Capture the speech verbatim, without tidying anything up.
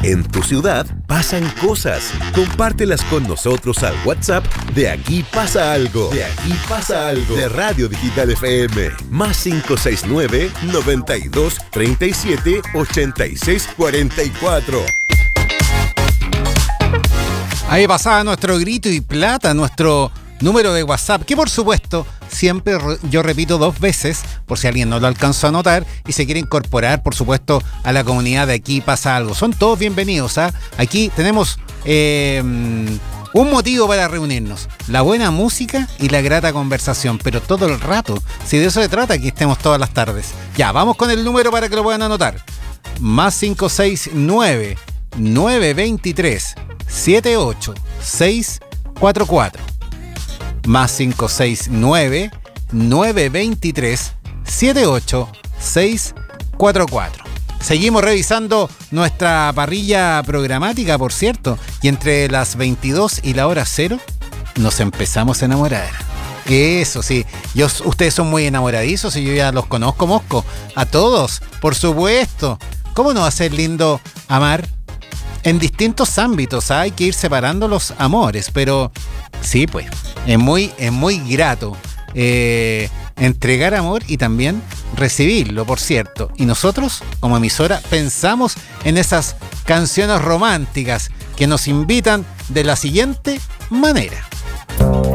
En tu ciudad pasan cosas. Compártelas con nosotros al WhatsApp de Aquí Pasa Algo. De Aquí Pasa Algo. De Radio Digital F M. Más cinco seis nueve, noventa y dos, treinta y siete, ochenta y seis, cuarenta y cuatro. Ahí pasaba nuestro grito y plata, nuestro número de WhatsApp, que por supuesto siempre yo repito dos veces, por si alguien no lo alcanzó a notar y se quiere incorporar, por supuesto, a la comunidad de Aquí Pasa Algo. Son todos bienvenidos, ¿ah? Aquí tenemos eh, un motivo para reunirnos: la buena música y la grata conversación, pero todo el rato. Si de eso se trata, aquí estemos todas las tardes. Ya, vamos con el número para que lo puedan anotar. Más cinco seis nueve, nueve dos tres, siete ocho seis cuatro cuatro. Más cinco seis nueve, nueve dos tres, siete ocho seis cuatro cuatro. Seguimos revisando nuestra parrilla programática, por cierto, y entre las veintidós y la hora cero nos empezamos a enamorar. Eso sí, yo, ustedes son muy enamoradizos y yo ya los conozco, Mosco. A todos, por supuesto. ¿Cómo no va a ser lindo amar? En distintos ámbitos, ¿eh? Hay que ir separando los amores, pero sí, pues, es muy, es muy grato eh, entregar amor y también recibirlo, por cierto. Y nosotros, como emisora, pensamos en esas canciones románticas que nos invitan de la siguiente manera.